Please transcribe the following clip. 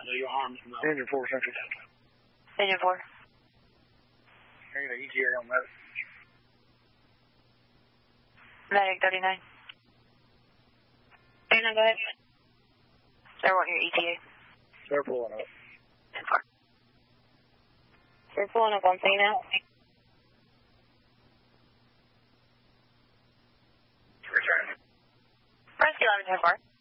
your arms. Engine 4 Central. Engine 4. I got an ETA on that. Medic 39. 39, go ahead. Sir, what your ETA? They're pulling up. 10-4. We're pulling up on scene now. Return. Press 11, 10-4.